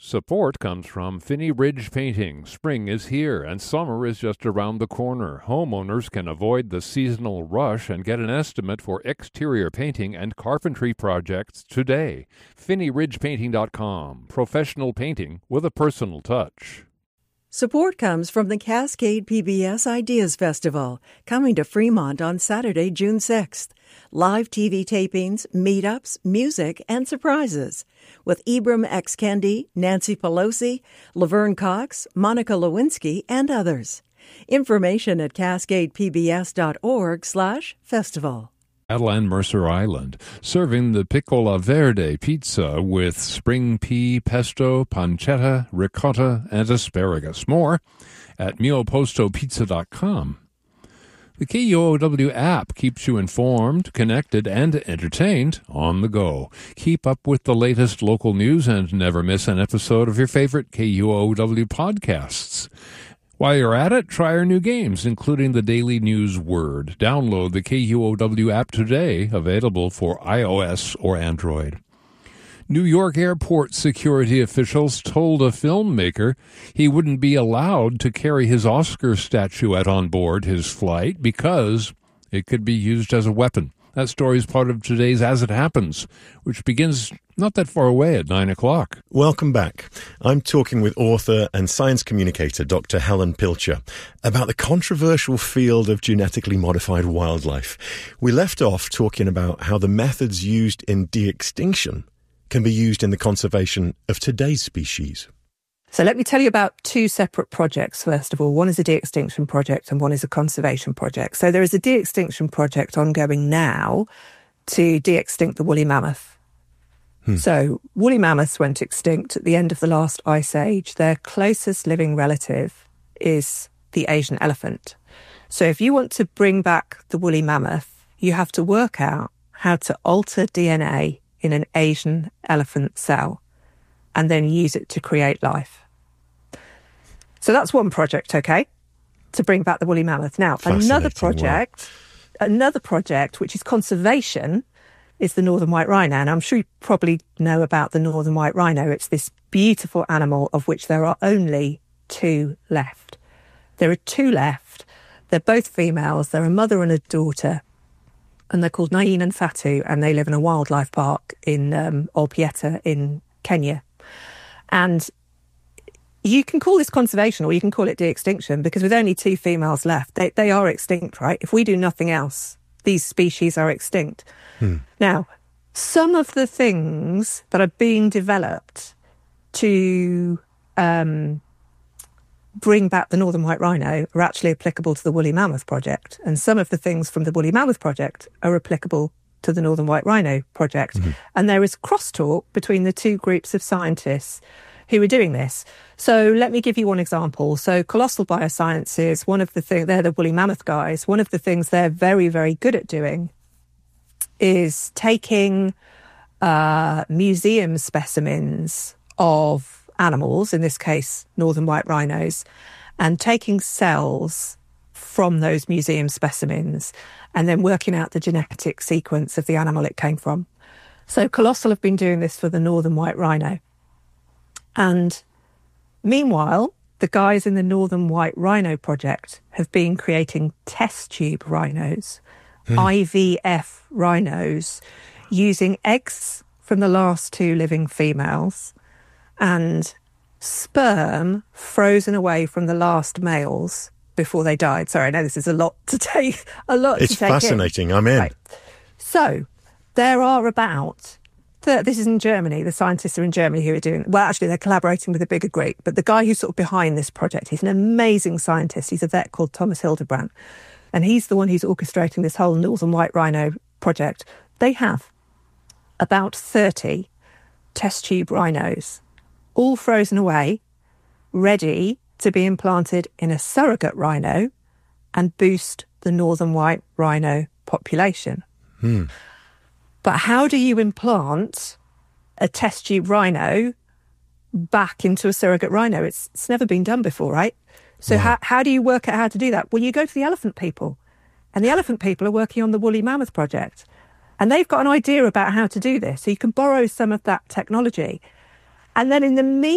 Support comes from Finney Ridge Painting. Spring is here and summer is just around the corner. Homeowners can avoid the seasonal rush and get an estimate for exterior painting and carpentry projects today. FinneyRidgePainting.com. Professional painting with a personal touch. Support comes from the Cascade PBS Ideas Festival, coming to Fremont on Saturday, June 6th. Live TV tapings, meetups, music, and surprises. With Ibram X. Kendi, Nancy Pelosi, Laverne Cox, Monica Lewinsky, and others. Information at cascadepbs.org/festival. And Mercer Island, serving the Piccola Verde pizza with spring pea, pesto, pancetta, ricotta, and asparagus. More at miopostopizza.com. The KUOW app keeps you informed, connected, and entertained on the go. Keep up with the latest local news and never miss an episode of your favorite KUOW podcasts. While you're at it, try our new games, including the Daily News Word. Download the KUOW app today, available for iOS or Android. New York airport security officials told a filmmaker he wouldn't be allowed to carry his Oscar statuette on board his flight because it could be used as a weapon. That story is part of today's As It Happens, which begins not that far away at 9 o'clock. Welcome back. I'm talking with author and science communicator Dr. Helen Pilcher about the controversial field of genetically modified wildlife. We left off talking about how the methods used in de-extinction can be used in the conservation of today's species. So let me tell you about two separate projects, first of all. One is a de-extinction project and one is a conservation project. So there is a de-extinction project ongoing now to de-extinct the woolly mammoth. So woolly mammoths went extinct at the end of the last ice age. Their closest living relative is the Asian elephant. So if you want to bring back the woolly mammoth, you have to work out how to alter DNA in an Asian elephant cell and then use it to create life. So that's one project, okay, to bring back the woolly mammoth. Now, another project, which is conservation, is the northern white rhino. And I'm sure you probably know about the northern white rhino. It's this beautiful animal of which there are only two left. There are two left. They're both females. They're a mother and a daughter. And they're called Nain and Fatu, and they live in a wildlife park in Olpieta in Kenya. And you can call this conservation or you can call it de-extinction because with only two females left, they are extinct, right? If we do nothing else, these species are extinct. Now, some of the things that are being developed to bring back the northern white rhino are actually applicable to the woolly mammoth project. And some of the things from the woolly mammoth project are applicable to the northern white rhino project. And there is crosstalk between the two groups of scientists who are doing this. So let me give you one example. So Colossal Biosciences, one of the things, they're the woolly mammoth guys. One of the things they're very, very good at doing is taking museum specimens of animals, in this case, northern white rhinos, and taking cells from those museum specimens and then working out the genetic sequence of the animal it came from. So Colossal have been doing this for the northern white rhino. And meanwhile, the guys in the Northern White Rhino project have been creating test tube rhinos, IVF rhinos, using eggs from the last two living females and sperm frozen away from the last males before they died. Sorry, I know this is a lot to take. It's fascinating. I'm in. Right. So there are about... This is in Germany. The scientists are in Germany who are doing... Well, actually, they're collaborating with a bigger group. But the guy who's sort of behind this project, he's an amazing scientist. He's a vet called Thomas Hildebrandt. And he's the one who's orchestrating this whole northern white rhino project. They have about 30 test tube rhinos, all frozen away, ready to be implanted in a surrogate rhino and boost the northern white rhino population. But how do you implant a test tube rhino back into a surrogate rhino? It's never been done before, right? So how do you work out how to do that? Well, you go to the elephant people. And the elephant people are working on the woolly mammoth project. And they've got an idea about how to do this. So you can borrow some of that technology. And then in the